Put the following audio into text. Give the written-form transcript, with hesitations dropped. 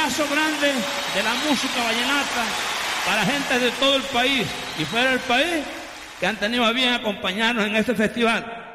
abrazo grande de la música vallenata para gente de todo el país y fuera del país que han tenido a bien acompañarnos en este festival.